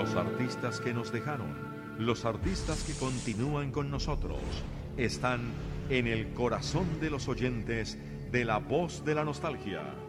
Los artistas que nos dejaron, los artistas que continúan con nosotros, están en el corazón de los oyentes de La Voz de la Nostalgia.